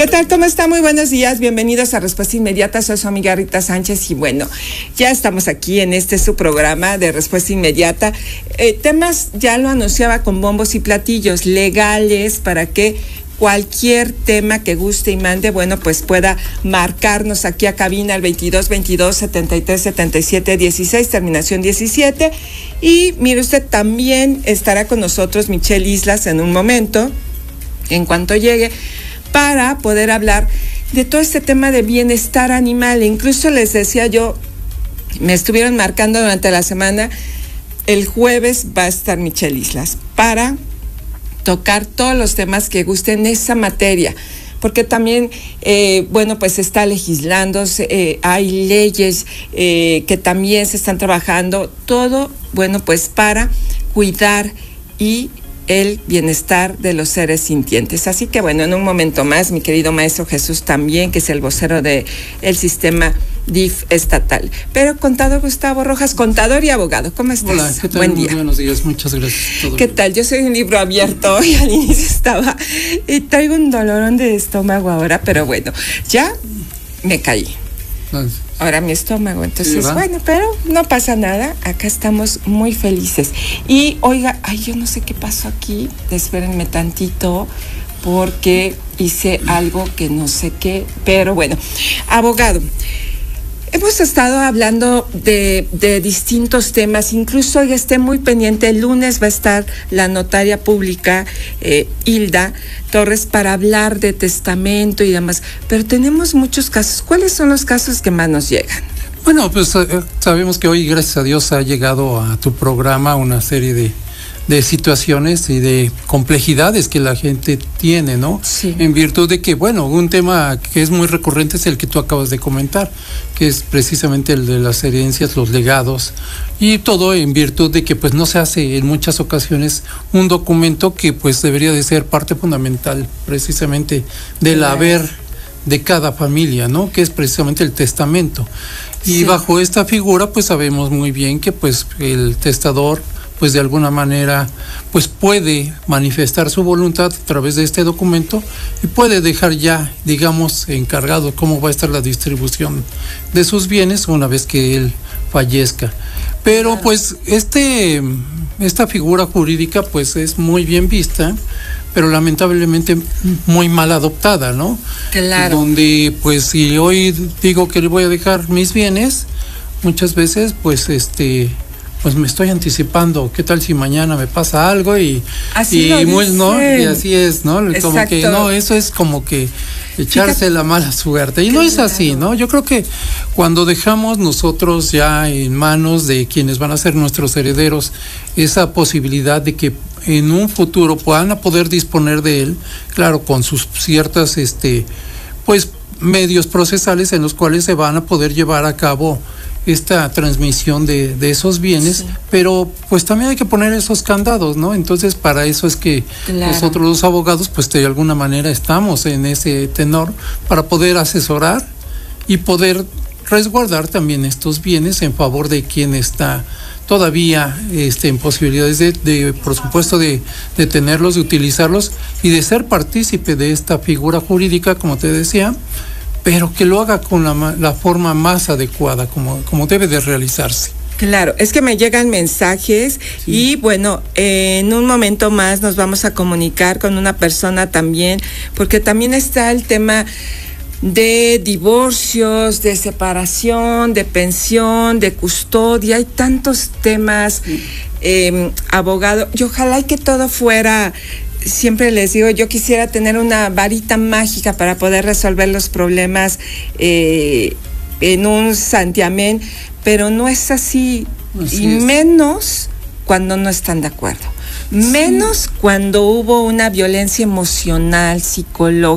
¿Qué tal? ¿Cómo está? Muy buenos días. Bienvenidos a Respuesta Inmediata. Soy su amiga Rita Sánchez y bueno, ya estamos aquí en su programa de Respuesta Inmediata. Temas, ya lo anunciaba con bombos y platillos, legales para que cualquier tema que guste y mande, bueno, pues pueda marcarnos aquí a cabina al 2222-7377-16, terminación 17. Y mire usted, también estará con nosotros Michelle Islas en un momento, en cuanto llegue, para poder hablar de todo este tema de bienestar animal. Incluso les decía yo, me estuvieron marcando durante la semana, el jueves va a estar Michelle Islas para tocar todos los temas que gusten en esa materia, porque también, bueno, pues se está legislando, hay leyes que también se están trabajando, todo, bueno, pues para cuidar y el bienestar de los seres sintientes. Así que bueno, en un momento más, mi querido maestro Jesús también, que es el vocero del sistema DIF estatal. Pero contador Gustavo Rojas, contador y abogado, ¿cómo estás? Hola, ¿qué tal? Buen día. Muy buenos días, muchas gracias. ¿Qué tal? Yo soy un libro abierto y al inicio estaba, y traigo un dolorón de estómago ahora, pero bueno, ya me caí. Gracias. Ahora mi estómago, entonces, Sí, bueno, pero no pasa nada, acá estamos muy felices. Y oiga, ay, yo no sé qué pasó aquí, espérenme tantito, porque hice algo que no sé qué, pero bueno, abogado, hemos estado hablando de distintos temas, incluso hoy esté muy pendiente, el lunes va a estar la notaria pública, Hilda Torres, para hablar de testamento y demás, pero tenemos muchos casos. ¿Cuáles son los casos que más nos llegan? Bueno, pues sabemos que hoy, gracias a Dios, ha llegado a tu programa una serie de situaciones y de complejidades que la gente tiene, ¿no? Sí. En virtud de que, bueno, un tema que es muy recurrente es el que tú acabas de comentar, que es precisamente el de las herencias, los legados, y todo en virtud de que pues no se hace en muchas ocasiones un documento que pues debería de ser parte fundamental precisamente del haber de cada familia, ¿no? Que es precisamente el testamento. Y sí, bajo esta figura pues sabemos muy bien que pues el testador pues de alguna manera pues puede manifestar su voluntad a través de este documento y puede dejar ya, digamos, encargado cómo va a estar la distribución de sus bienes una vez que él fallezca. Pero claro, pues esta figura jurídica pues es muy bien vista, pero lamentablemente muy mal adoptada, ¿no? Claro. Donde pues si hoy digo que le voy a dejar mis bienes, muchas veces pues pues me estoy anticipando, ¿qué tal si mañana me pasa algo? Y así ¿no? Y así es, ¿no? Como exacto, que no, eso es como que echarse la mala suerte. Y no es así, ¿no? Yo creo que cuando dejamos nosotros ya en manos de quienes van a ser nuestros herederos esa posibilidad de que en un futuro puedan poder disponer de él, claro, con sus ciertas pues medios procesales en los cuales se van a poder llevar a cabo esta transmisión de esos bienes, sí, pero pues también hay que poner esos candados, ¿no? Entonces para eso es que claro, nosotros los abogados pues de alguna manera estamos en ese tenor para poder asesorar y poder resguardar también estos bienes en favor de quien está todavía en posibilidades de por supuesto de tenerlos, de utilizarlos y de ser partícipe de esta figura jurídica, como te decía, pero que lo haga con la forma más adecuada, como debe de realizarse. Claro, es que me llegan mensajes, sí, y bueno, en un momento más nos vamos a comunicar con una persona también, porque también está el tema de divorcios, de separación, de pensión, de custodia, hay tantos temas, sí, abogado, y ojalá y que todo fuera... Siempre les digo, yo quisiera tener una varita mágica para poder resolver los problemas en un santiamén, pero no es así, y menos cuando no están de acuerdo, menos sí, cuando hubo una violencia emocional, psicológica,